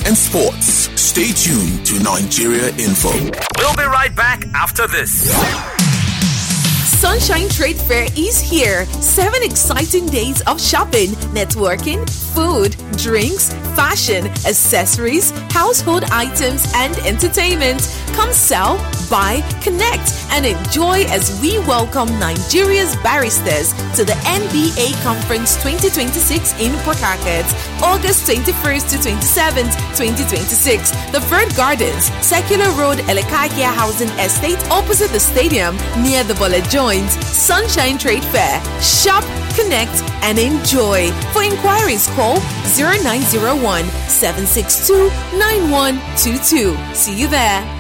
and sports. Stay tuned to Nigeria Info. We'll be right back after this. Sunshine Trade Fair is here. 7 exciting days of shopping, networking, food, drinks, fashion, accessories, household items, and entertainment. Come sell, buy, connect, and enjoy as we welcome Nigeria's barristers to the NBA Conference 2026 in Port Harcourt, August 21st to 27th, 2026. The Bird Gardens, Secular Road, Elekakia Housing Estate, opposite the stadium, near the Bullet Joint. Sunshine Trade Fair. Shop, connect, and enjoy. For inquiries, call 0901 762 9122. See you there.